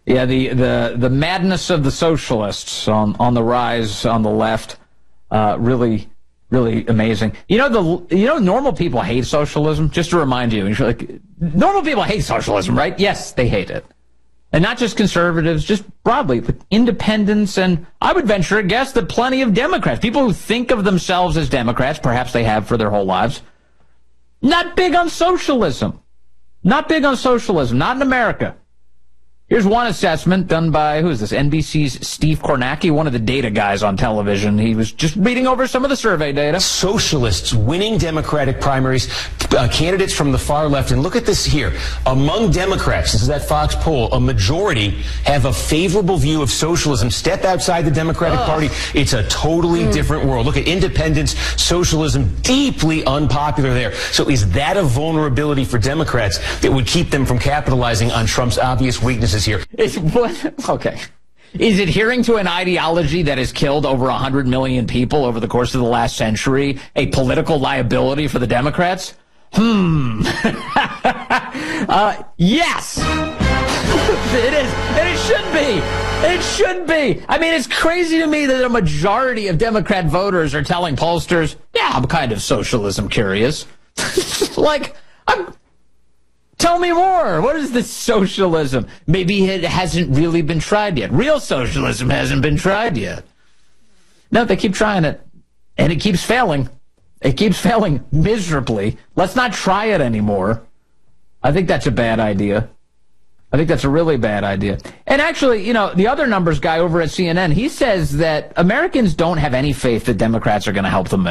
Yeah, the madness of the socialists on the rise on the left, really amazing. Normal people hate socialism. Just to remind you, normal people hate socialism, right? Yes, they hate it. And not just conservatives, just broadly, but independents, and I would venture a guess that plenty of Democrats, people who think of themselves as Democrats, perhaps they have for their whole lives, not big on socialism. Not big on socialism, not in America. Here's one assessment done by, who is this, NBC's Steve Kornacki, one of the data guys on television. He was just reading over some of the survey data. Socialists winning Democratic primaries, candidates from the far left. And look at this here. Among Democrats, this is that Fox poll, a majority have a favorable view of socialism. Step outside the Democratic Party, it's a totally different world. Look at independence, socialism, deeply unpopular there. So is that a vulnerability for Democrats that would keep them from capitalizing on Trump's obvious weaknesses here? Okay. Is adhering to an ideology that has killed over 100 million people over the course of the last century a political liability for the Democrats? Yes. It is. And it should be. It should be. I mean, it's crazy to me that a majority of Democrat voters are telling pollsters, yeah, I'm kind of socialism curious. Tell me more. What is this socialism? Maybe it hasn't really been tried yet. Real socialism hasn't been tried yet. No, they keep trying it, and it keeps failing. It keeps failing miserably. Let's not try it anymore. I think that's a bad idea. I think that's a really bad idea. And actually, the other numbers guy over at CNN, he says that Americans don't have any faith that Democrats are going to help them